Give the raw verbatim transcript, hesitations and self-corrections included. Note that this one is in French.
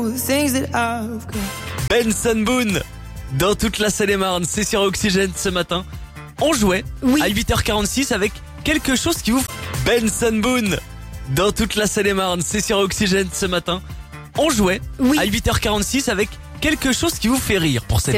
Benson Boone dans toute la Seine-et-Marne, c'est sur Oxygène ce matin. On jouait Oui. à huit heures quarante-six avec quelque chose qui vous... Benson Boone dans toute la Seine-et-Marne, c'est sur Oxygène ce matin. On jouait Oui. à huit heures quarante-six avec quelque chose qui vous fait rire pour cette